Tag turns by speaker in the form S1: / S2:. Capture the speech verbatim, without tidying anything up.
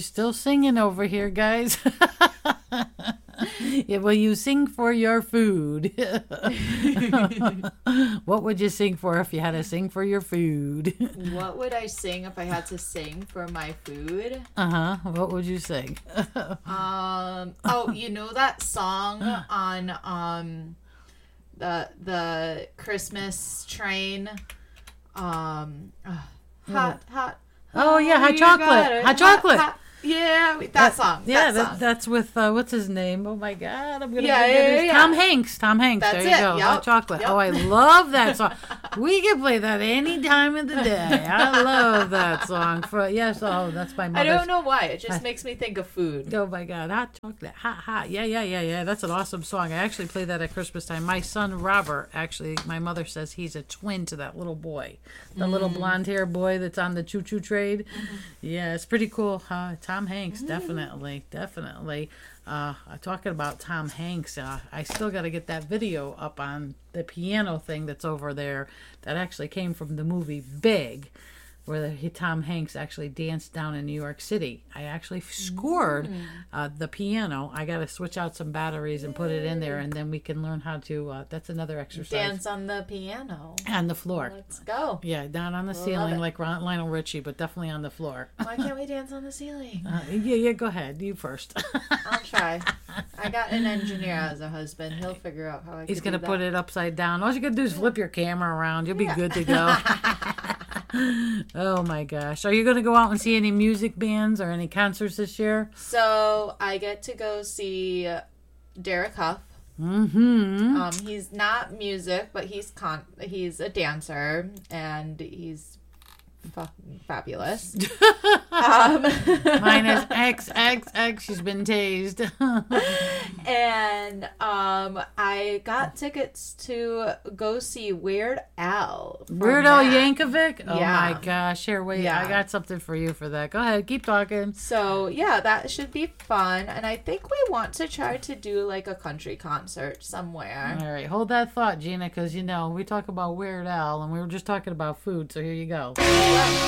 S1: still singing over here, guys. Yeah, well, you sing for your food. What would you sing for if you had to sing for your food?
S2: What would I sing if I had to sing for my food?
S1: Uh-huh. What would you sing?
S2: Um. Oh, you know that song on um the the Christmas train. Um. uh, hot, hot.
S1: Oh, yeah, hot
S2: you
S1: chocolate.
S2: got it,
S1: Hot chocolate.
S2: hot- yeah, that song.
S1: Yeah,
S2: that
S1: that,
S2: song.
S1: that's with, uh, what's his name? Oh, my God. I'm going to
S2: Yeah,
S1: forget
S2: yeah,
S1: his
S2: yeah,
S1: Tom
S2: yeah.
S1: Hanks. Tom Hanks.
S2: That's
S1: there you
S2: it.
S1: go.
S2: Yep.
S1: Hot chocolate.
S2: Yep.
S1: Oh, I love that song. We can play that any time of the day. I love that song. For Yes, oh, that's my
S2: I
S1: mother's.
S2: don't know why. It just makes me think of food.
S1: Oh my God, hot chocolate, hot, hot. Yeah, yeah, yeah, yeah. That's an awesome song. I actually play that at Christmas time. My son Robert, actually, my mother says he's a twin to that little boy, the little blonde hair boy that's on the choo choo trade. Mm-hmm. Yeah, it's pretty cool. Huh? Tom Hanks, mm-hmm. definitely, definitely. Uh, talking about Tom Hanks, uh, I still got to get that video up on the piano thing that's over there. That actually came from the movie Big, where the, Tom Hanks actually danced down in New York City. I actually scored
S2: Mm.
S1: uh, the piano. I got to switch out some batteries and put it in there, and then we can learn how to, uh, that's another exercise.
S2: Dance on the piano.
S1: On the floor.
S2: Let's go.
S1: Yeah, not on the
S2: Love
S1: ceiling
S2: it.
S1: like Ron- Lionel Richie, but definitely on the floor.
S2: Why can't we dance on the ceiling?
S1: Uh, yeah, yeah, go ahead. You first.
S2: I'll try. I got an engineer as a husband. He'll figure out how I
S1: He's
S2: can
S1: going to put it upside down. All you got to do is flip your camera around. You'll be
S2: Yeah.
S1: good to go. Oh, my gosh. Are you going to go out and see any music bands or any concerts this year?
S2: So I get to go see Derek Huff.
S1: Mm-hmm.
S2: Um, he's not music, but he's con- he's a dancer, and he's fucking fabulous. um,
S1: Mine is X X X. She's been tased.
S2: and um, I got tickets to go see Weird Al. from
S1: Weird Al
S2: that.
S1: Yankovic? Oh,
S2: Yeah.
S1: my gosh. Here, wait.
S2: Yeah.
S1: I got something for you for that. Go ahead. Keep talking.
S2: So yeah, that should be fun, and I think we want to try to do like a country concert somewhere.
S1: All right. Hold that thought, Gina, because, you know, we talk about Weird Al, and we were just talking about food, so here you go.